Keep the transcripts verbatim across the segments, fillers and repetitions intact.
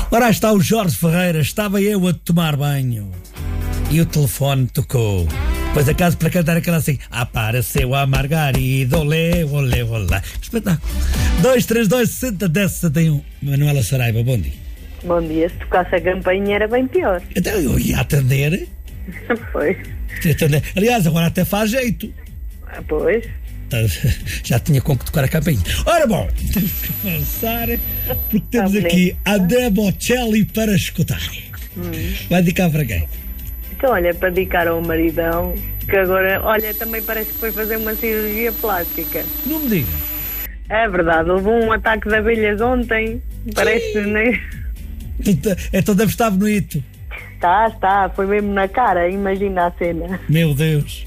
Ora, está o Jorge Ferreira, estava eu a tomar banho e o telefone tocou. Pois acaso para cantar aquela assim: apareceu a Margarida, olé, olé, olé. Espetáculo. dois três dois, sessenta, dez, sessenta e um. Manuela Saraiva, bom dia. Bom dia, se tocasse a campainha era bem pior. Então eu ia atender. Pois. atender. Aliás, agora até faz jeito. Ah, pois. Já tinha com que tocar a campainha. Ora bom, temos que avançar porque temos ah, aqui a Debocelli para escutar. Hum. Vai dedicar para quem? Então, olha, para dedicar ao maridão, que agora, olha, também parece que foi fazer uma cirurgia plástica. Não me diga. É verdade, houve um ataque de abelhas ontem, parece, nem... Então deve estar bonito. Está, está, foi mesmo na cara, imagina a cena. Meu Deus.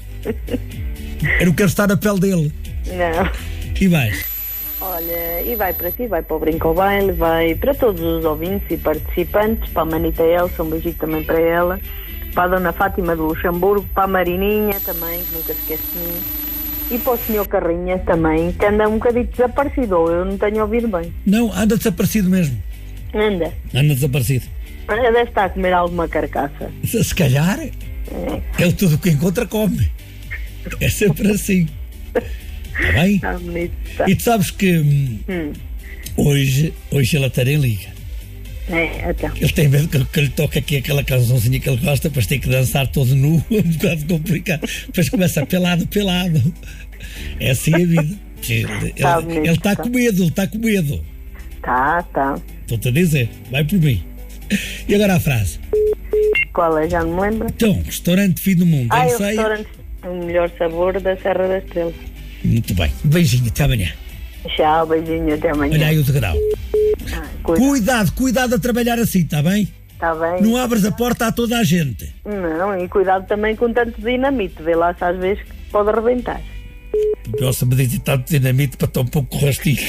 Eu não quero estar na pele dele. Não. E mais? Olha, e vai para ti, vai para o Brinco ao Baile, vai para todos os ouvintes e participantes, para a Manita Elsa, um beijinho também para ela, para a Dona Fátima do Luxemburgo, para a Marininha também, que nunca se esquece de mim, e para o senhor Carrinhas também, que anda um bocadinho desaparecido, ou eu não tenho ouvido bem. Não, anda desaparecido mesmo. Anda. Anda desaparecido. Deve estar a comer alguma carcaça. Se, se calhar, é. Ele tudo o que encontra come. É sempre assim. Está bem? Está bonito, tá. E tu sabes que hum. hoje, hoje ele até nem liga. É, então. Ele tem medo que, que lhe toque aqui aquela cançãozinha que ele gosta, depois tem que dançar todo nu, é um bocado complicado. Depois começa pelado, pelado. É assim a vida. Ele tá está com medo, ele está com medo. Tá, tá. Estou-te a dizer, vai por mim. E agora a frase? Qual é? Já não me lembro. Então, restaurante fim do mundo. Ah, é o restaurante O Melhor Sabor da Serra da Estrela. Muito bem. Beijinho, até amanhã. Tchau, beijinho, até amanhã. Olha aí o degrau. Ah, cuidado. cuidado, cuidado a trabalhar assim, está bem? Está bem. Não abres a porta a toda a gente. Não, e cuidado também com tanto dinamite. Vê lá se às vezes pode arrebentar. Nossa, me diz tanto dinamite para tão pouco rastigo.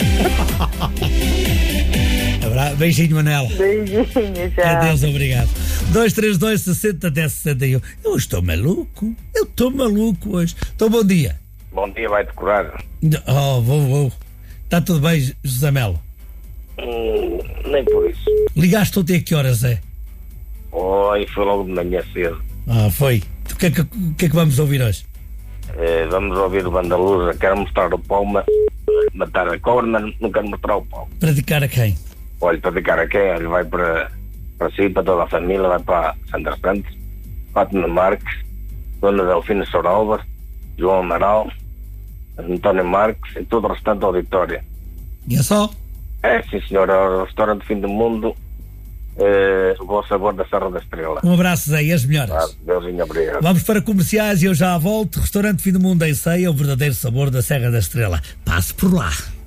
Beijinho, Manela. Beijinho, tchau. Adeus, obrigado. dois três dois, sessenta, dez, sessenta e um. Eu estou maluco. Eu estou maluco hoje. Então, bom dia. Bom dia, vai decorar. Oh, vou, vou. Está tudo bem, José Melo? Hum, nem por isso. Ligaste ontem a que horas é? Oi, foi logo de manhã cedo. Ah, foi. O que é que, que, é que vamos ouvir hoje? Eh, vamos ouvir o Bandalusa. Quero mostrar o pau, mas matar a cobra, mas não quero mostrar o pau. Para dedicar a quem? Olha, para dedicar a quem? Ele vai para, para si, para toda a família, vai para Sandra Santos, Fátima Marques, Dona Delfina Soralva, João Amaral, António Marques e todo o restante auditório. E é só? É, sim senhor, é o restaurante Fim do Mundo, é, o bom sabor da Serra da Estrela. Um abraço, Zé, e as melhoras. Ah, Deusinho, obrigado. Vamos para comerciais e eu já volto. Restaurante Fim do Mundo em Ceia, o verdadeiro sabor da Serra da Estrela. Passe por lá.